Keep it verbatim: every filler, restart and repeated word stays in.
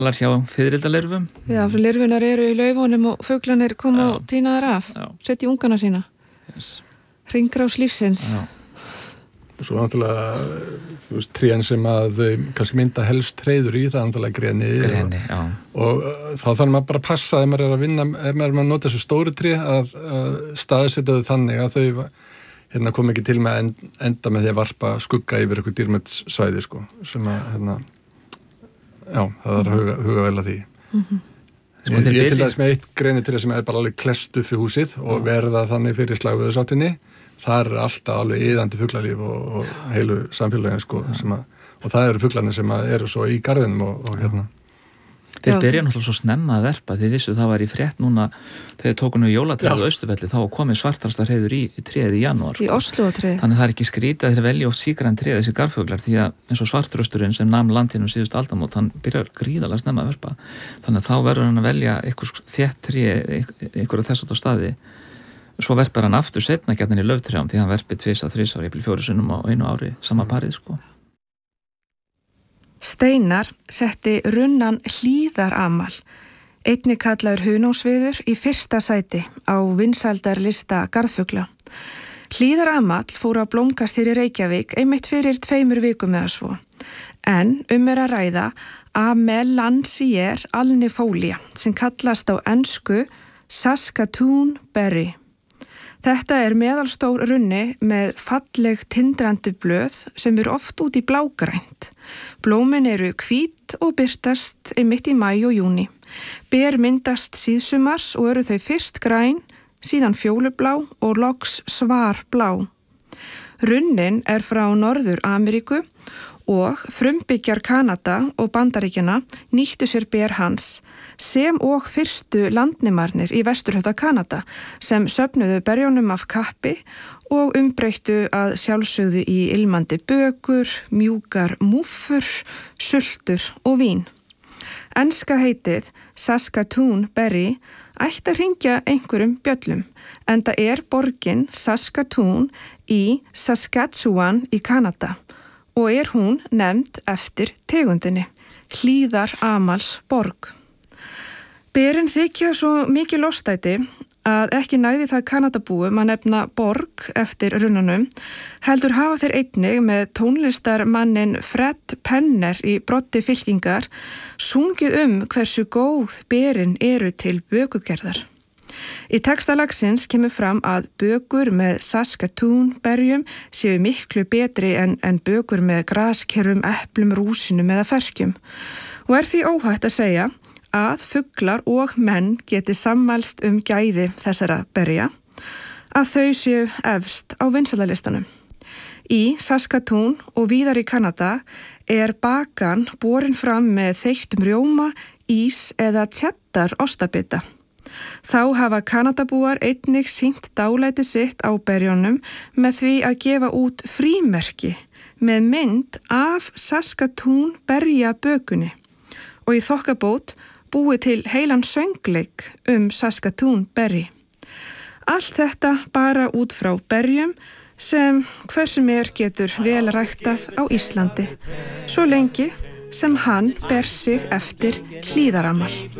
hjá fiðrildalerfum. Já, fyrir lirfunar eru í laufunum og fuglanir koma og tína þær af, setja í ungana sína. Yes. Hringrás lífsins. Já. Svo náttúrulega, þú veist, trén sem að kannski mynda helst treyður í, það er náttúrulega greni. Greni, já. Og, og þá þarf maður bara að passa ef maður er að vinna, ef maður er að nota þessu stóru tré, að, að staðsetja þau þannig að þau hérna, kom ekki til með að enda með því að varpa skugga yfir eitthvað dýrmætssvæði, sko, sem að, hérna, já, það er að huga, huga vel að því. Mm-hmm. Sko, ég ég til dæmis með eitt greni tré sem er bara alveg klest upp við húsið og verða þannig fyrir slagvöðusáttinni. Það er alltaf alveg iðandi fuglalíf og, og heilu samfélagin sko, sem að, og það eru fuglarnir sem að eru svo í garðinum og, og hérna. Þeir byrja náttúrulega svo snemma að verpa, þið vissu það var í frétt núna þegar tóku nú jólatréð á Austurvelli, þá var komið svartrasta hreiður í tréð í janúar. Í Oslótréð. Þannig það er ekki skrítið að þeir velja oft sígræn tréð þessi garðfuglar því að eins og svartrösturinn sem nam landinu síðust aldamót, hann byrjar gríðarlega snemma að verpa. Þannig að þá verður hann að velja einhver þétt tréð, einhverja þess að staði. Svo verpar hann aftur setna gjarnan í lauftrjám því hann verpir tvis að þrisvar, jafnvel fjórum sinnum á einu ári, sama parið sko. Steinar setti runnan hlíðaramal, einnig kallaður hunósviður, í fyrsta sæti á vinsældarlista garðfugla. Hlíðaramal fór að blómkast hér í Reykjavík einmitt fyrir tveimur vikum eða svo, en um er að ræða Amelanchier alnifolia sem kallast á ensku Saskatoon berry. Þetta er meðalstór runni með falleg tindrandi blöð sem eru oft út í blágrænt. Blómin eru hvít og birtast einmitt í maí og júni. Ber myndast síðsumars og eru þau fyrst græn, síðan fjólublá og loks svarblá. Runnin er frá Norður Ameríku og frumbyggjar Kanada og Bandaríkjana nýttu sér ber hans sem og fyrstu landnemarnir í vesturhluta Kanada sem söfnuðu berjónum af kappi og umbreyttu að sjálfsögðu í ilmandi bökur, mjúkar múffur, sultur og vín. Enska heitið Saskatoon berry ætti að hringja einhverjum bjöllum, enda er borgin Saskatoon í Saskatchewan í Kanada og er hún nefnd eftir tegundinni, Hlíðaramals borg. Berin þykja svo mikið lostæti að ekki nægði það Kanadabúum að nefna borg eftir runnanum, heldur hafa þeir einnig með tónlistarmannin Fred Penner í broddi fylkingar sungið um hversu góð berin eru til bökugerðar. Í texta lagsins kemur fram að bökur með Saskatoon berjum séu miklu betri en, en bökur með graskerfum, eplum, rúsinum eða ferskjum og er því óhætt að segja að fuglar og menn geti sammælst um gæði þessara berja, að þau séu efst á vinsældarlistanum. Í Saskatoon og víðar í Kanada er bakan borin fram með þeyttum rjóma, ís eða cheddar ostabita. Þá hafa Kanadabúar einnig sýnt dálæti sitt á berjónum með því að gefa út frímerki með mynd af Saskatoon berja bökunni og í þokkabót búið til heilan söngleik um Saskatoon berry. Allt þetta bara út frá berjum sem hversu mér getur vel ræktað á Íslandi, svo lengi sem hann ber sig eftir hlíðaramal.